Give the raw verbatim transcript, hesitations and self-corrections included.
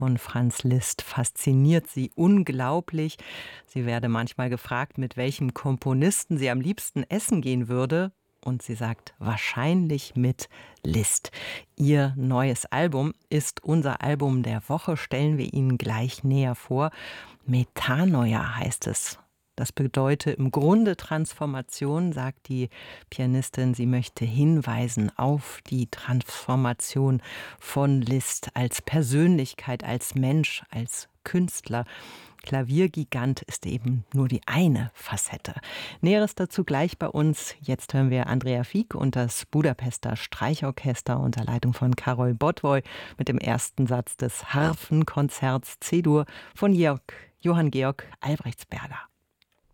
von Franz Liszt fasziniert sie unglaublich. Sie werde manchmal gefragt, mit welchem Komponisten sie am liebsten essen gehen würde. Und sie sagt, wahrscheinlich mit Liszt. Ihr neues Album ist unser Album der Woche, stellen wir Ihnen gleich näher vor. Metanoia heißt es. Das bedeutet im Grunde Transformation, sagt die Pianistin. Sie möchte hinweisen auf die Transformation von Liszt als Persönlichkeit, als Mensch, als Künstler. Klaviergigant ist eben nur die eine Facette. Näheres dazu gleich bei uns. Jetzt hören wir Andrea Fieck und das Budapester Streichorchester unter Leitung von Karol Botwoy mit dem ersten Satz des Harfenkonzerts C-Dur von Georg, Johann Georg Albrechtsberger.